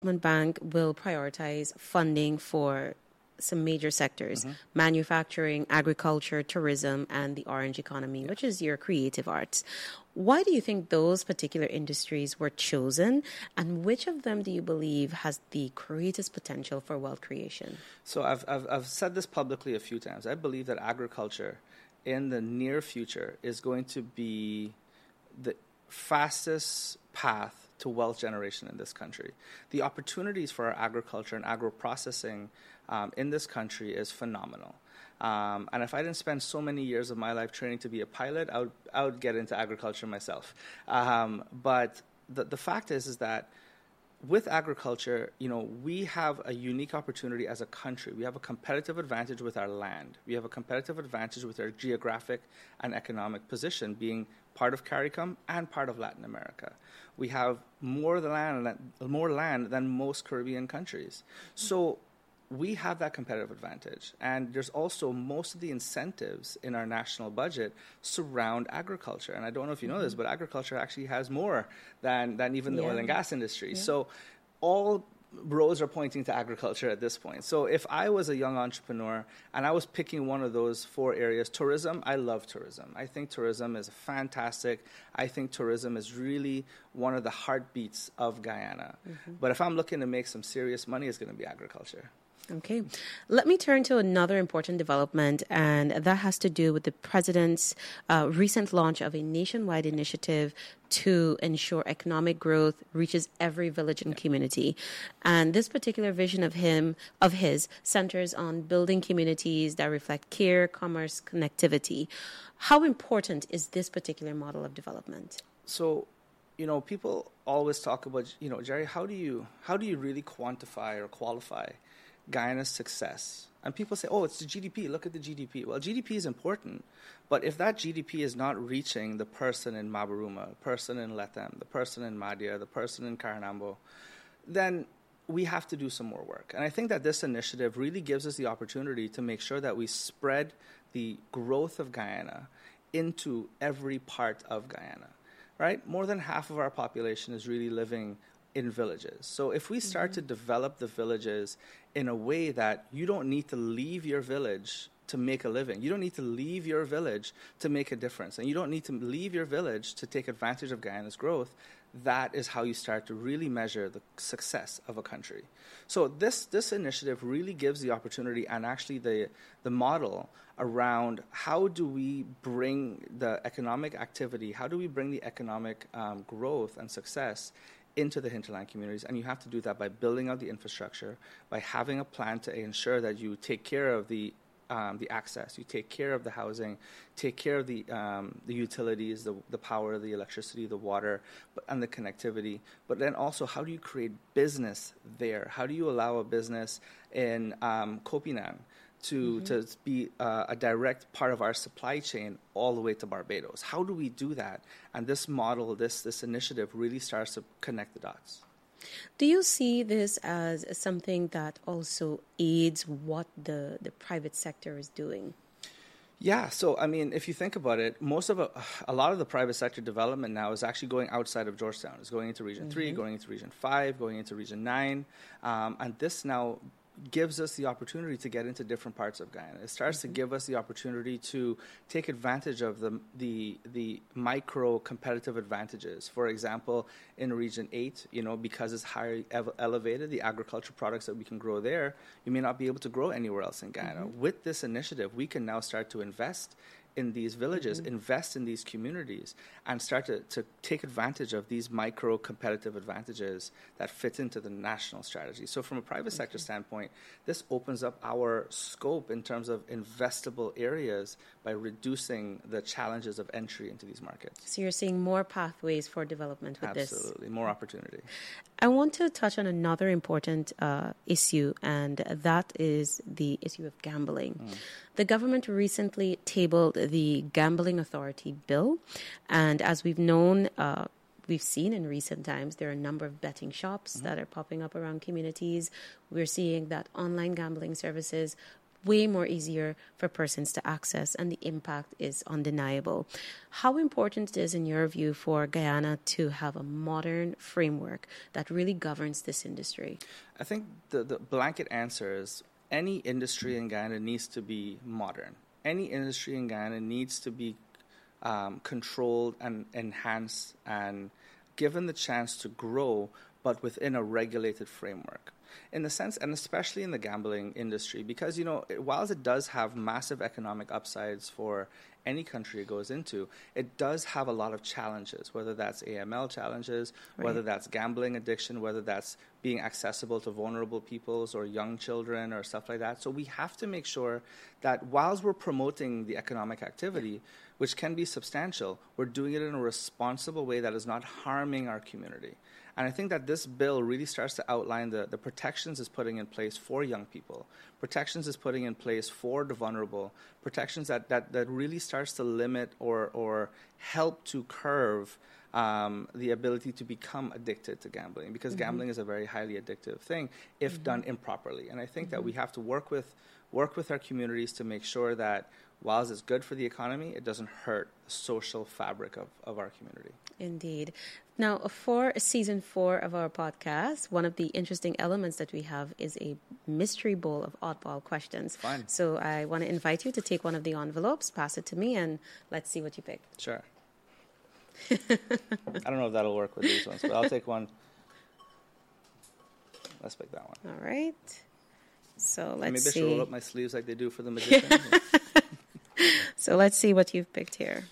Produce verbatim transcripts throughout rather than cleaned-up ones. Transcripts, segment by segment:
Development Bank will prioritize funding for some major sectors, mm-hmm. manufacturing, agriculture, tourism, and the orange economy, yeah. which is your creative arts. Why do you think those particular industries were chosen, and which of them do you believe has the greatest potential for wealth creation? So I've, I've, I've said this publicly a few times. I believe that agriculture in the near future is going to be the fastest path to wealth generation in this country. The opportunities for our agriculture and agro-processing um, in this country is phenomenal. Um, and if I didn't spend so many years of my life training to be a pilot, I would, I would get into agriculture myself. Um, but the, the fact is, is that with agriculture, you know, we have a unique opportunity as a country. We have a competitive advantage with our land. We have a competitive advantage with our geographic and economic position, being part of CARICOM and part of Latin America. We have more land, more land than most Caribbean countries. So we have that competitive advantage. And there's also most of the incentives in our national budget surround agriculture. And I don't know if you know mm-hmm. this, but agriculture actually has more than, than even the yeah. oil and gas industry. Yeah. So all roads are pointing to agriculture at this point. So if I was a young entrepreneur and I was picking one of those four areas, tourism, I love tourism. I think tourism is fantastic. I think tourism is really one of the heartbeats of Guyana. Mm-hmm. But if I'm looking to make some serious money, it's going to be agriculture. Okay. Let me turn to another important development, and that has to do with the president's uh, recent launch of a nationwide initiative to ensure economic growth reaches every village and community. And this particular vision of him, of his, centers on building communities that reflect care, commerce, connectivity. How important is this particular model of development? So, you know, people always talk about, you know, Jerry, how do you how do you really quantify or qualify Guyana's success? And people say, oh, it's the G D P. Look at the G D P. Well, G D P is important, but if that G D P is not reaching the person in Mabaruma, the person in Lethem, the person in Madia, the person in Caranambo, then we have to do some more work. And I think that this initiative really gives us the opportunity to make sure that we spread the growth of Guyana into every part of Guyana, right? More than half of our population is really living in villages. So if we start mm-hmm. to develop the villages in a way that you don't need to leave your village to make a living, you don't need to leave your village to make a difference, and you don't need to leave your village to take advantage of Guyana's growth, that is how you start to really measure the success of a country. So this this initiative really gives the opportunity and actually the the model around how do we bring the economic activity, how do we bring the economic um, growth and success into the hinterland communities. And you have to do that by building out the infrastructure, by having a plan to ensure that you take care of the um, the access, you take care of the housing, take care of the um, the utilities, the the power, the electricity, the water, but, and the connectivity. But then also, how do you create business there? How do you allow a business in um, Kopinan to, mm-hmm. to be uh, a direct part of our supply chain all the way to Barbados? How do we do that? And this model, this this initiative really starts to connect the dots. Do you see this as something that also aids what the, the private sector is doing? Yeah, so I mean, if you think about it, most of a, a lot of the private sector development now is actually going outside of Georgetown. It's going into Region mm-hmm. three, going into Region five, going into Region nine, um, and this now gives us the opportunity to get into different parts of Guyana. It starts mm-hmm. to give us the opportunity to take advantage of the the the micro competitive advantages. For example, in Region eight, you know, because it's higher ev- elevated, the agriculture products that we can grow there, you may not be able to grow anywhere else in Guyana. Mm-hmm. With this initiative, we can now start to invest in these villages, mm-hmm. invest in these communities, and start to, to take advantage of these micro competitive advantages that fit into the national strategy. So from a private okay. sector standpoint, this opens up our scope in terms of investable areas by reducing the challenges of entry into these markets. So you're seeing more pathways for development with Absolutely. this. Absolutely, more opportunity. I want to touch on another important uh, issue, and that is the issue of gambling. Mm. The government recently tabled the Gambling Authority Bill, and as we've known, uh, we've seen in recent times, there are a number of betting shops mm-hmm. that are popping up around communities. We're seeing that online gambling services way more easier for persons to access, and the impact is undeniable. How important it is, in your view, for Guyana to have a modern framework that really governs this industry? I think the, the blanket answer is any industry in Guyana needs to be modern. Any industry in Guyana needs to be um, controlled and enhanced and given the chance to grow, but within a regulated framework. In the sense, and especially in the gambling industry, because, you know, whilst it does have massive economic upsides for any country it goes into, it does have a lot of challenges, whether that's A M L challenges, right. whether that's gambling addiction, whether that's being accessible to vulnerable peoples or young children or stuff like that. So we have to make sure that whilst we're promoting the economic activity, which can be substantial, we're doing it in a responsible way that is not harming our community. And I think that this bill really starts to outline the, the protections it's putting in place for young people, protections it's putting in place for the vulnerable, protections that, that, that really starts to limit or, or help to curve um, the ability to become addicted to gambling, because mm-hmm. gambling is a very highly addictive thing if mm-hmm. done improperly. And I think mm-hmm. that we have to work with work with our communities to make sure that whilst it's good for the economy, it doesn't hurt the social fabric of, of our community. Indeed. Now, for season four of our podcast, one of the interesting elements that we have is a mystery bowl of oddball questions. Fun. So I want to invite you to take one of the envelopes, pass it to me, and let's see what you pick. Sure. I don't know if that'll work with these ones, but I'll take one. Let's pick that one. All right. So let's Maybe see. Maybe I should roll up my sleeves like they do for the magician. So let's see what you've picked here.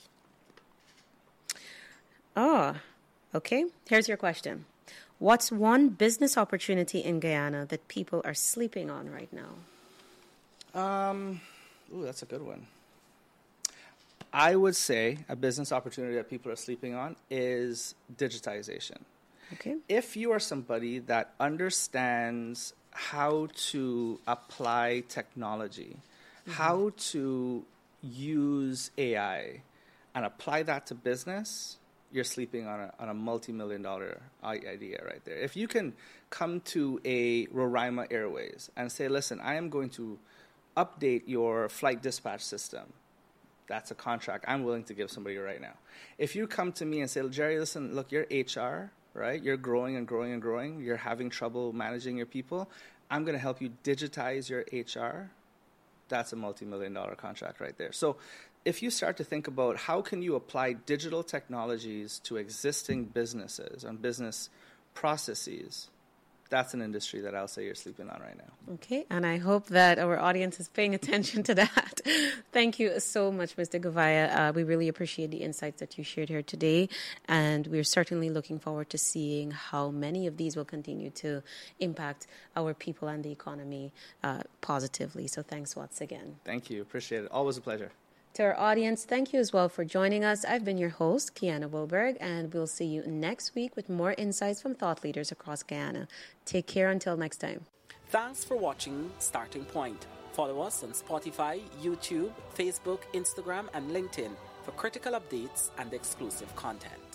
Oh, okay. Here's your question. What's one business opportunity in Guyana that people are sleeping on right now? Um, ooh, that's a good one. I would say a business opportunity that people are sleeping on is digitization. Okay. If you are somebody that understands how to apply technology, mm-hmm. how to use A I and apply that to business, you're sleeping on a, on a multi-million dollar idea right there. If you can come to a Roraima Airways and say, listen, I am going to update your flight dispatch system, that's a contract I'm willing to give somebody right now. If you come to me and say, Jerry, listen, look, you're H R, right? You're growing and growing and growing. You're having trouble managing your people. I'm going to help you digitize your H R. That's a multi-million dollar contract right there. So if you start to think about how can you apply digital technologies to existing businesses and business processes, that's an industry that I'll say you're sleeping on right now. Okay, and I hope that our audience is paying attention to that. Thank you so much, Mister Govaya. Uh, we really appreciate the insights that you shared here today, and we're certainly looking forward to seeing how many of these will continue to impact our people and the economy uh, positively. So thanks once again. Thank you. Appreciate it. Always a pleasure. To our audience, thank you as well for joining us. I've been your host, Kiana Wilberg, and we'll see you next week with more insights from thought leaders across Guyana. Take care until next time. Thanks for watching Starting Point. Follow us on Spotify, YouTube, Facebook, Instagram, and LinkedIn for critical updates and exclusive content.